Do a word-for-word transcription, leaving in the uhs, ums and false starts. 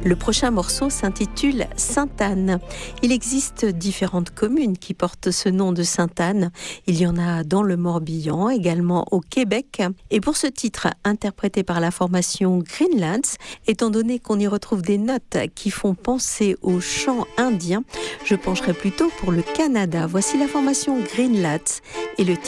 Le prochain morceau s'intitule Sainte-Anne. Il existe différentes communes qui portent ce nom de Sainte-Anne. Il y en a dans le Morbihan, également au Québec. Et pour ce titre, interprété par la formation Greenlands, étant donné qu'on y retrouve des notes qui font penser au chant indien, je pencherai plutôt pour le Canada. Voici la formation Greenlands et le